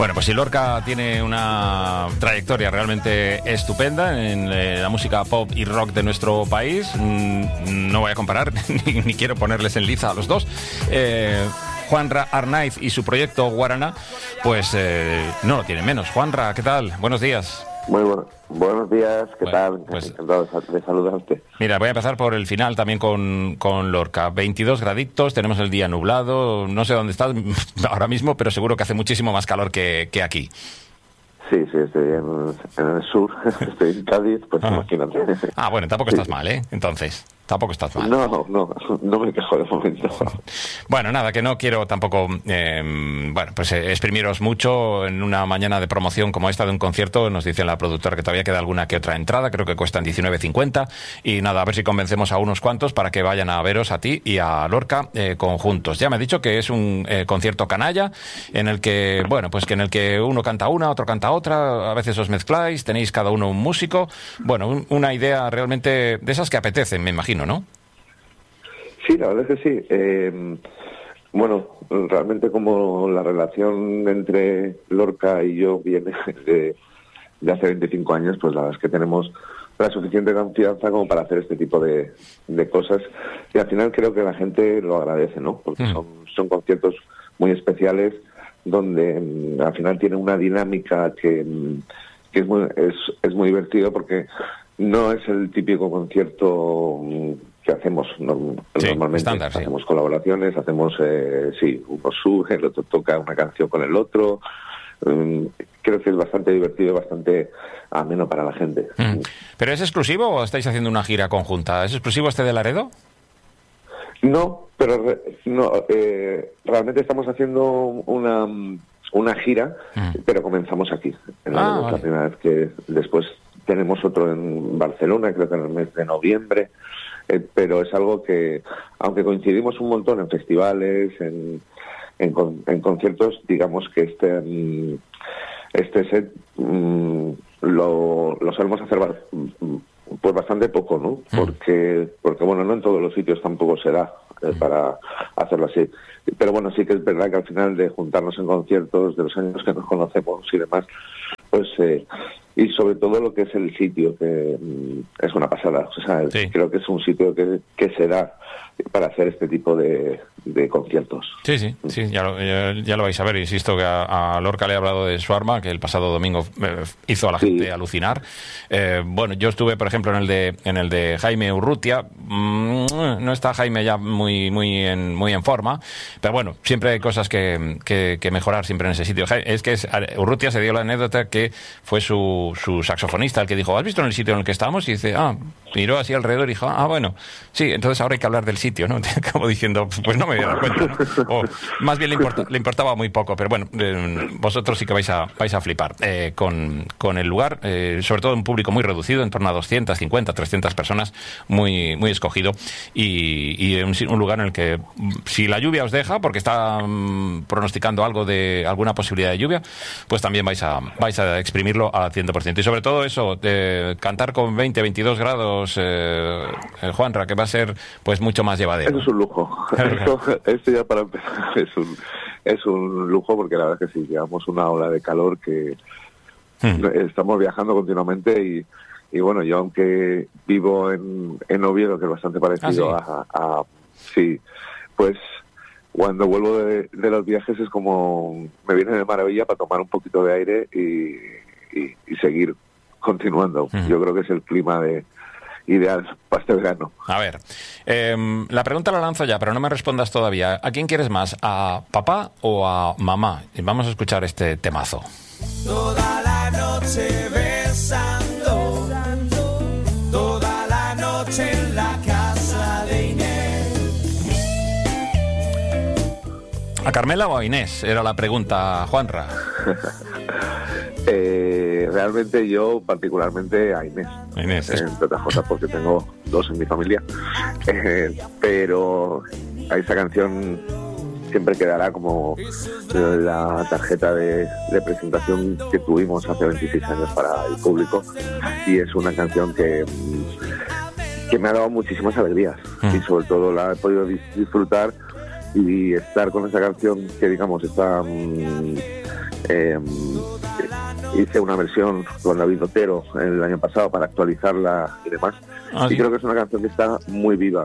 Bueno, pues si Lorca tiene una trayectoria realmente estupenda en la música pop y rock de nuestro país, no voy a comparar ni quiero ponerles en liza a los dos. Juanra Arnaiz y su proyecto Guaraná, pues no lo tiene menos. Juanra, ¿qué tal? Buenos días. Muy buenos días, ¿qué tal? Pues, encantado de saludarte. Mira, voy a empezar por el final también con Lorca. 22 graditos, tenemos el día nublado, no sé dónde estás ahora mismo, pero seguro que hace muchísimo más calor que aquí. Sí, estoy en el sur, estoy en Cádiz, pues imagínate. Bueno, tampoco estás mal, ¿eh? Entonces, tampoco estás mal. No me quejo de momento. Bueno, nada, que no quiero tampoco, exprimiros mucho en una mañana de promoción como esta de un concierto. Nos dice la productora que todavía queda alguna que otra entrada, creo que cuestan 19,50. Y nada, a ver si convencemos a unos cuantos para que vayan a veros a ti y a Lorca conjuntos. Ya me ha dicho que es un concierto canalla en el que, en el que uno canta una, otro canta otra, a veces os mezcláis, tenéis cada uno un músico. Bueno, una idea realmente de esas que apetecen, me imagino, ¿no? Sí, la verdad es que sí. Realmente como la relación entre Lorca y yo viene de hace 25 años, pues la verdad es que tenemos la suficiente confianza como para hacer este tipo de cosas. Y al final creo que la gente lo agradece, ¿no? Porque son conciertos muy especiales donde al final tiene una dinámica que es muy divertido, porque no es el típico concierto que hacemos normalmente. Estándar, hacemos colaboraciones, hacemos uno sube, el otro toca una canción con el otro. Creo que es bastante divertido, bastante ameno para la gente. ¿Pero es exclusivo o estáis haciendo una gira conjunta? ¿Es exclusivo este de Laredo? No, pero realmente estamos haciendo una gira, pero comenzamos aquí. La primera vez que después tenemos otro en Barcelona, creo que en el mes de noviembre, pero es algo que, aunque coincidimos un montón en festivales, en conciertos, digamos que este set lo solemos hacer pues bastante poco, ¿no? Porque no en todos los sitios tampoco se da para hacerlo así. Pero bueno, sí que es verdad que al final de juntarnos en conciertos, de los años que nos conocemos y demás, pues y sobre todo lo que es el sitio, que es una pasada. O sea, creo que es un sitio que se da para hacer este tipo de conciertos. Sí, ya lo vais a ver. Insisto que a Lorca le he hablado de Swarma, que el pasado domingo hizo a la gente alucinar. Yo estuve, por ejemplo, en el de Jaime Urrutia. No está Jaime ya muy en forma, pero bueno, siempre hay cosas que mejorar siempre en ese sitio. Es que Urrutia se dio la anécdota que fue su saxofonista el que dijo: ¿has visto en el sitio en el que estamos? Y dice, miró así alrededor y dijo, bueno, sí, entonces ahora hay que hablar del sitio, ¿no? Como diciendo, pues no me había dado cuenta, ¿no? O más bien le importaba muy poco, pero bueno, vosotros sí que vais a flipar con el lugar, sobre todo un público muy reducido, en torno a 250, 300 personas, muy, muy escogido, y un lugar en el que, si la lluvia os deja, porque está pronosticando algo de alguna posibilidad de lluvia, pues también vais a exprimirlo al 100%. Y sobre todo eso, cantar con 20, 22 grados, Juanra, que va a ser pues mucho más llevadero. Eso es un lujo. Esto ya para empezar es un lujo, porque la verdad es que sí, llevamos una ola de calor que estamos viajando continuamente y bueno, yo aunque vivo en Oviedo, que es bastante parecido pues cuando vuelvo de los viajes es como me viene de maravilla para tomar un poquito de aire y seguir continuando. Yo creo que es el clima ideal para este verano. A ver, la pregunta la lanzo ya, pero no me respondas todavía. ¿A quién quieres más? ¿A papá o a mamá? Vamos a escuchar este temazo. Toda la noche besando, toda la noche en la casa de Inés. ¿A Carmela o a Inés? Era la pregunta, Juanra. Realmente yo particularmente a Inés, entre otras cosas porque tengo dos en mi familia, pero a esa canción siempre quedará como la tarjeta de presentación que tuvimos hace 26 años para el público, y es una canción que me ha dado muchísimas alegrías y sobre todo la he podido disfrutar y estar con esa canción que digamos está hice una versión con David Otero el año pasado para actualizarla y demás. Y creo que es una canción que está muy viva.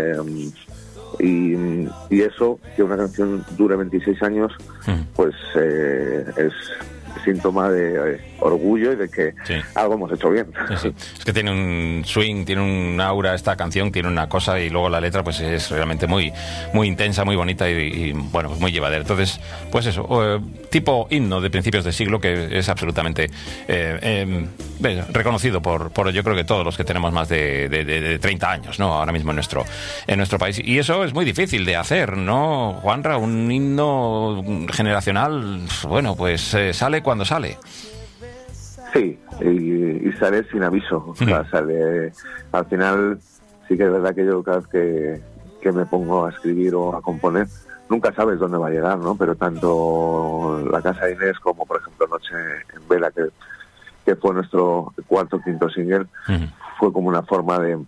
Y eso, que una canción dure 26 años, pues es síntoma de orgullo y de que algo hemos hecho bien. Sí. Es que tiene un swing, tiene un aura esta canción, tiene una cosa, y luego la letra pues es realmente muy, muy intensa, muy bonita y bueno, muy llevadera. Entonces, pues eso, tipo himno de principios de siglo que es absolutamente reconocido por yo creo que todos los que tenemos más de 30 años, ¿no? Ahora mismo en nuestro país. Y eso es muy difícil de hacer, ¿no, Juanra? Un himno generacional, bueno, pues sale cuando sale. Sí, y sale sin aviso. O sea, sale, al final sí que es verdad que yo cada vez que me pongo a escribir o a componer, nunca sabes dónde va a llegar, ¿no? Pero tanto La Casa de Inés como, por ejemplo, Noche en Vela, que fue nuestro cuarto o quinto single, fue como una forma de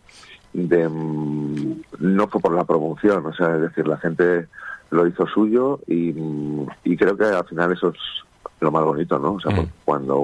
no fue por la promoción, o sea, es decir, la gente lo hizo suyo y creo que al final eso es lo más bonito, ¿no? O sea, cuando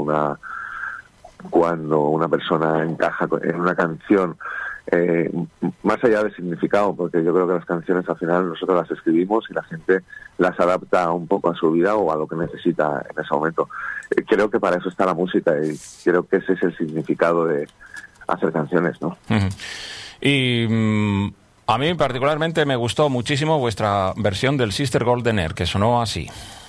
una persona encaja en una canción, más allá del significado, porque yo creo que las canciones al final nosotros las escribimos y la gente las adapta un poco a su vida o a lo que necesita en ese momento. Creo que para eso está la música y creo que ese es el significado de hacer canciones, ¿no? Y a mí particularmente me gustó muchísimo vuestra versión del Sister Golden Air, que sonó así.